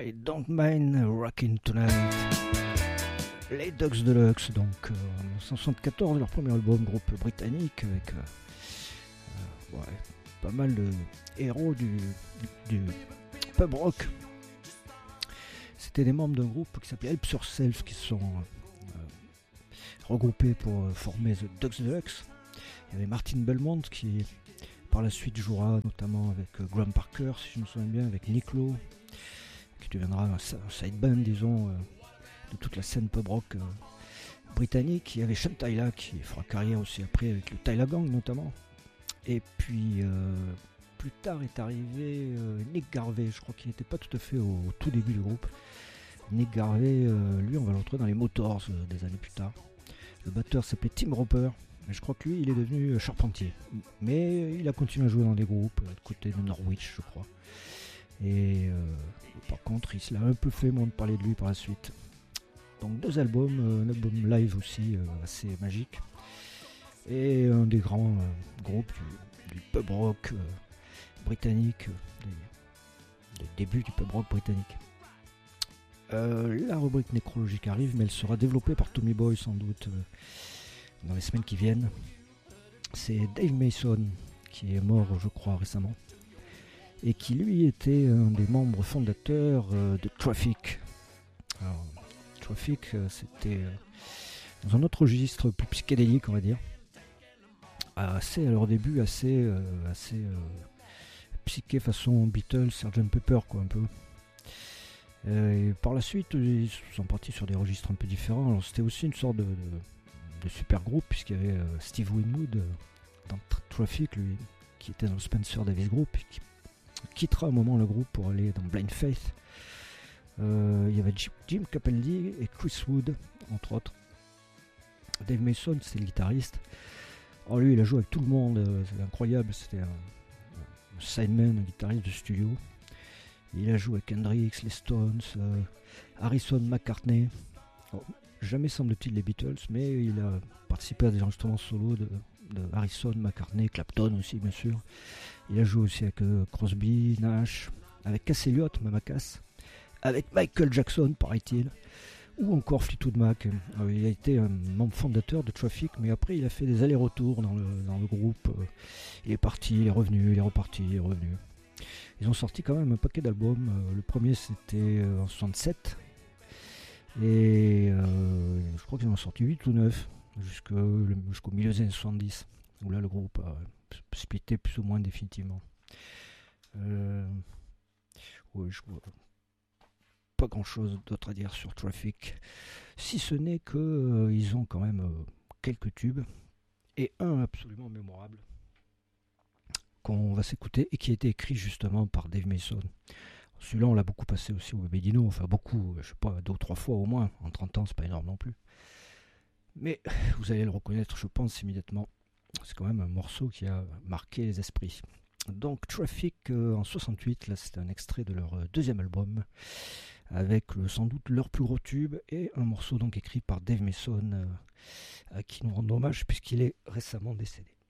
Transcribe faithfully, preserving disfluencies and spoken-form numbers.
I Don't Mind Rockin' Tonight. Les Ducks Deluxe, donc euh, en dix-neuf cent soixante-quatorze, leur premier album, groupe britannique, avec euh, euh, ouais, pas mal de héros du, du, du pub rock. C'était des membres d'un groupe qui s'appelait Help Yourself qui se sont euh, regroupés pour former The Ducks Deluxe. Il y avait Martin Belmont qui par la suite jouera notamment avec euh, Graham Parker, si je me souviens bien, avec Nick Lowe, qui deviendra un, un side band, disons, euh, de toute la scène pub rock euh, britannique. Il y avait Sean Tyla qui fera carrière aussi après avec le Tyla Gang notamment. Et puis euh, plus tard est arrivé euh, Nick Garvey, je crois qu'il n'était pas tout à fait au, au tout début du groupe. Nick Garvey, euh, lui on va le retrouver dans les Motors euh, des années plus tard. Le batteur s'appelait Tim Roper, mais je crois que lui il est devenu charpentier. Mais il a continué à jouer dans des groupes, euh, côté de Norwich je crois. Et euh, par contre il se l'a un peu fait monde parler de lui par la suite. Donc deux albums, euh, un album live aussi euh, assez magique. Et un des grands euh, groupes du, du pub rock euh, britannique, euh, des, des débuts du pub rock britannique. Euh, la rubrique nécrologique arrive, mais elle sera développée par Tommy Boy sans doute euh, dans les semaines qui viennent. C'est Dave Mason qui est mort je crois récemment et qui lui était un des membres fondateurs euh, de Traffic. Alors, Traffic euh, c'était euh, dans un autre registre plus psychédélique on va dire, assez à leur début assez, euh, assez euh, psyché façon Beatles, sergeant Pepper quoi un peu. Euh, et par la suite, ils sont partis sur des registres un peu différents. Alors, c'était aussi une sorte de, de, de super groupe, puisqu'il y avait euh, Steve Winwood euh, dans Traffic, lui, qui était dans le Spencer Davis Group, et qui quittera un moment le groupe pour aller dans Blind Faith. Euh, il y avait Jim, Jim Capaldi et Chris Wood, entre autres. Dave Mason, c'était le guitariste. Alors, lui, il a joué avec tout le monde, euh, c'est incroyable. C'était un, un sideman, un guitariste de studio. Il a joué avec Hendrix, les Stones, euh, Harrison, McCartney. Oh, jamais semble-t-il les Beatles, mais il a participé à des enregistrements solo de, de Harrison, McCartney, Clapton aussi bien sûr. Il a joué aussi avec euh, Crosby, Nash, avec Cass Elliot, Mama Cass, avec Michael Jackson paraît-il, ou encore Fleetwood Mac. Alors, il a été un membre fondateur de Traffic, mais après il a fait des allers-retours dans le, dans le groupe. Il est parti, il est revenu, il est reparti, il est revenu. Ils ont sorti quand même un paquet d'albums. Euh, le premier c'était euh, en soixante-sept. Et euh, je crois qu'ils en ont sorti huit ou neuf jusqu'au, jusqu'au milieu des années soixante-dix. Où là le groupe a splitté plus ou moins définitivement. Euh, ouais, je vois pas grand chose d'autre à dire sur Traffic. Si ce n'est qu'ils euh, ont quand même euh, quelques tubes. Et un absolument mémorable. Qu'on va s'écouter et qui a été écrit justement par Dave Mason. Celui-là on l'a beaucoup passé aussi au Bébé Dino, enfin beaucoup, je sais pas, deux ou trois fois au moins, en trente ans c'est pas énorme non plus. Mais vous allez le reconnaître je pense immédiatement, c'est quand même un morceau qui a marqué les esprits. Donc Traffic euh, en soixante-huit, là c'est un extrait de leur euh, deuxième album, avec le, sans doute leur plus gros tube, et un morceau donc écrit par Dave Mason, euh, à qui nous rend hommage puisqu'il est récemment décédé.